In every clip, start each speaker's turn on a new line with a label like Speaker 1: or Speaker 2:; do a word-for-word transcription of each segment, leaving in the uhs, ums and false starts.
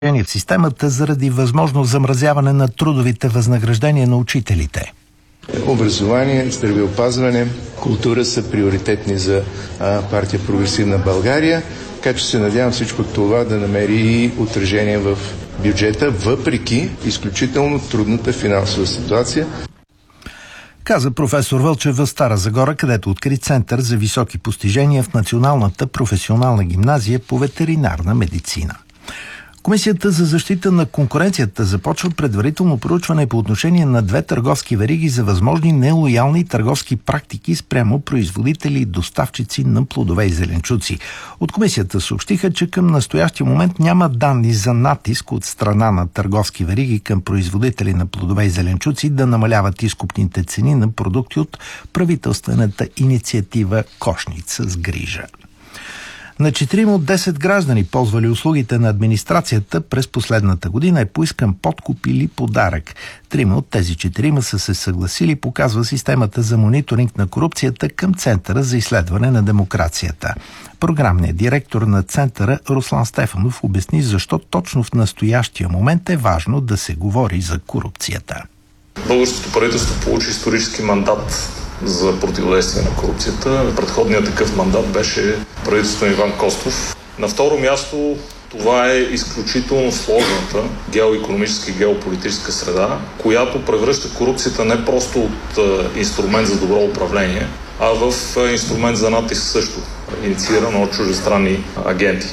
Speaker 1: в системата заради възможно замразяване на трудовите възнаграждения на учителите.
Speaker 2: Образование, здравеопазване, култура са приоритетни за а, партия Прогресивна България, така че се надявам всичко това да намери и отражение в бюджета, въпреки изключително трудната финансова ситуация.
Speaker 1: Каза професор Вълчев в Стара Загора, където откри Център за високи постижения в Националната професионална гимназия по ветеринарна медицина. Комисията за защита на конкуренцията започва предварително проучване по отношение на две търговски вериги за възможни нелоялни търговски практики спрямо производители и доставчици на плодове и зеленчуци. От комисията съобщиха, че към настоящия момент няма данни за натиск от страна на търговски вериги към производители на плодове и зеленчуци да намаляват изкупните цени на продукти от правителствената инициатива "Кошница с грижа". На четирима от десет граждани, ползвали услугите на администрацията през последната година, е поискан подкуп или подарък. Трима от тези четирима са се съгласили, показва системата за мониторинг на корупцията към Центъра за изследване на демокрацията. Програмният директор на Центъра Руслан Стефанов обясни защо точно в настоящия момент е важно да се говори за корупцията.
Speaker 3: Българското правителство получи исторически мандат за противодействие на корупцията. Предходният такъв мандат беше правителството на Иван Костов. На второ място, това е изключително сложната геоикономическа и геополитическа среда, която превръща корупцията не просто от инструмент за добро управление, а в инструмент за натиск също, иницииран от чуждестранни агенти.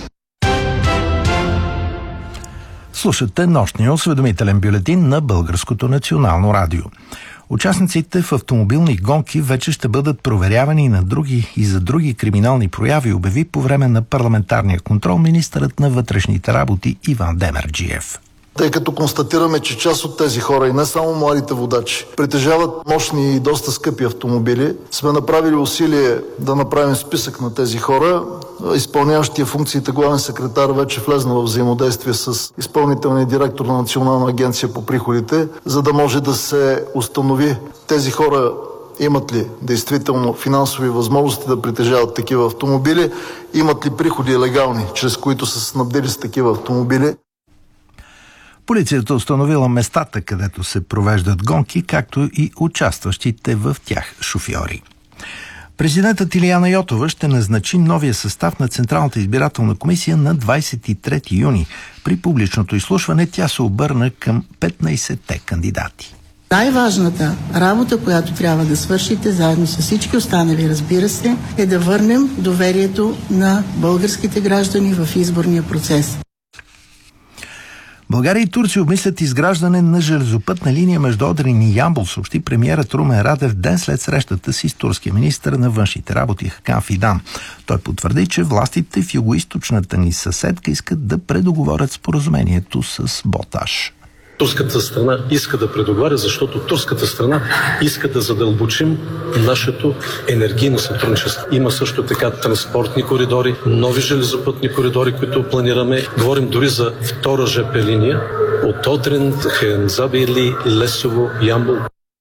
Speaker 1: Слушате нощния осведомителен бюлетин на Българското национално радио. Участниците в автомобилни гонки вече ще бъдат проверявани и на други и за други криминални прояви, обяви по време на парламентарния контрол министърът на вътрешните работи Иван Демерджиев.
Speaker 4: Тъй като констатираме, че част от тези хора, и не само младите водачи, притежават мощни и доста скъпи автомобили, сме направили усилие да направим списък на тези хора. Изпълняващия функциите главен секретар вече влезна в взаимодействие с изпълнителния директор на Национална агенция по приходите, за да може да се установи тези хора имат ли действително финансови възможности да притежават такива автомобили, имат ли приходи легални, чрез които са снабдили с такива автомобили.
Speaker 1: Полицията установила местата, където се провеждат гонки, както и участващите в тях шофьори. Президентът Илияна Йотова ще назначи новия състав на Централната избирателна комисия на двадесет и трети юни. При публичното изслушване тя се обърна към петнадесетте кандидати.
Speaker 5: Най-важната работа, която трябва да свършите заедно с всички останали, разбира се, е да върнем доверието на българските граждани в изборния процес.
Speaker 1: България и Турция обмислят изграждане на железопътна линия между Одрин и Ямбол, съобщи премиерът Румен Радев ден след срещата си с турския министър на външните работи Хакан Фидан. Той потвърди, че властите в югоизточната ни съседка искат да предоговорят споразумението с Боташ.
Speaker 6: Турската страна иска да предоговаря, защото турската страна иска да задълбочим нашето енергийно сътрудничество. Има също така транспортни коридори, нови железопътни коридори, които планираме. Говорим дори за втора жп линия от Одрин, Хензабили, Лесово, Ямбол.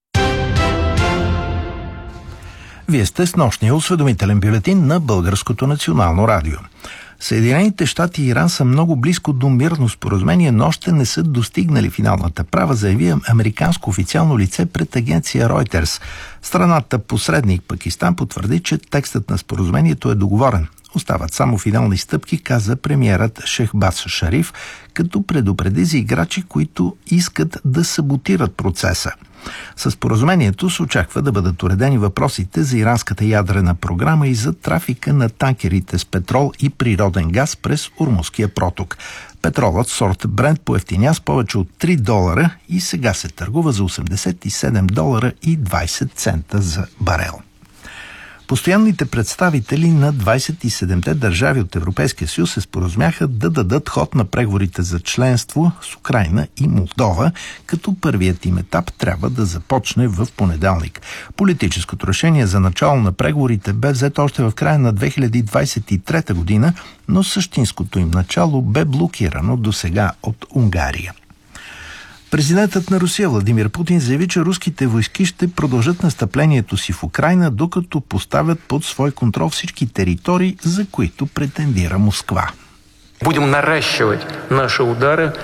Speaker 1: Вие сте с нощния осведомителен бюлетин на Българското национално радио. Съединените щати и Иран са много близко до мирно споразумение, но още не са достигнали финалната права, заяви американско официално лице пред агенция Reuters. Страната посредник Пакистан потвърди, че текстът на споразумението е договорен. Остават само финални стъпки, каза премиерът Шехбаз Шариф, като предупреди за играчи, които искат да саботират процеса. С споразумението се очаква да бъдат уредени въпросите за иранската ядрена програма и за трафика на танкерите с петрол и природен газ през Ормузския проток. Петролът сорт Брент поевтиня с повече от три долара и сега се търгува за осемдесет и седем долара и двадесет цента за барел. Постоянните представители на двадесет и седемте държави от Европейския съюз се споразумяха да дадат ход на преговорите за членство с Украйна и Молдова, като първият им етап трябва да започне в понеделник. Политическото решение за начало на преговорите бе взето още в края на две хиляди двадесет и трета година, но същинското им начало бе блокирано досега от Унгария. Президентът на Русия Владимир Путин заяви, че руските войски ще продължат настъплението си в Украйна, докато поставят под свой контрол всички територии, за които претендира Москва.
Speaker 7: Будем наращивать наши удары